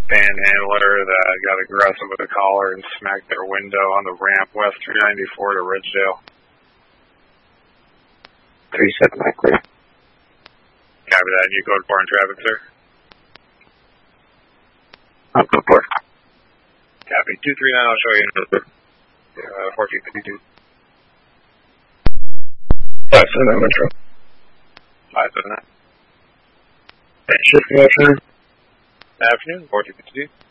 panhandler that got aggressive with a collar and smacked their window on the ramp west 394 to Ridgedale. 37 Mike clear. Copy that. You code 4 in traffic, sir? I'll go for it. Copy. 239, I'll show you another. 1452. 579 Metro. 579. Shift, good afternoon. Afternoon, 1452.